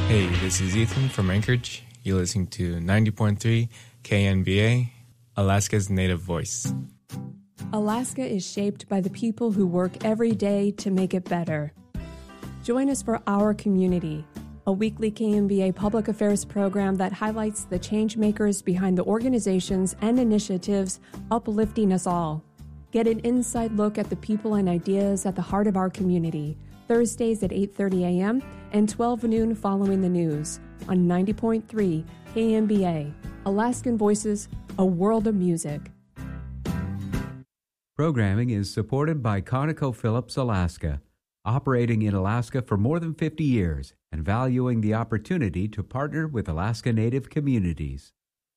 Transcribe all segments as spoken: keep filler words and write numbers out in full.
Hey, this is Ethan from Anchorage. You're listening to ninety point three K N B A, Alaska's native voice. Alaska is shaped by the people who work every day to make it better. Join us for Our Community, a weekly K N B A public affairs program that highlights the change makers behind the organizations and initiatives uplifting us all. Get an inside look at the people and ideas at the heart of our community, Thursdays at eight thirty a.m. and twelve noon following the news on ninety point three K N B A, Alaskan Voices, a world of music. Programming is supported by ConocoPhillips Alaska, operating in Alaska for more than fifty years and valuing the opportunity to partner with Alaska Native communities.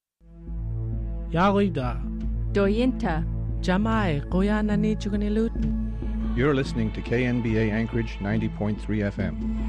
Yarida. Doyinta. Jamai, Koyanani Chuganilutin. You're listening to K N B A Anchorage ninety point three F M.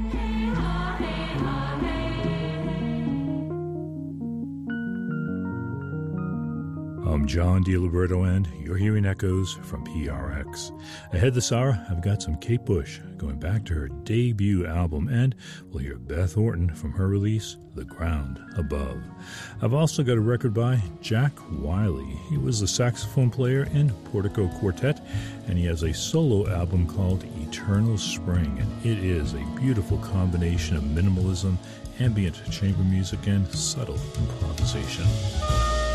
I'm John DiLiberto, and you're hearing echoes from P R X. Ahead this hour, I've got some Kate Bush going back to her debut album, and we'll hear Beth Orton from her release, The Ground Above. I've also got a record by Jack Wiley. He was the saxophone player in Portico Quartet, and he has a solo album called Eternal Spring, and it is a beautiful combination of minimalism, ambient chamber music, and subtle improvisation.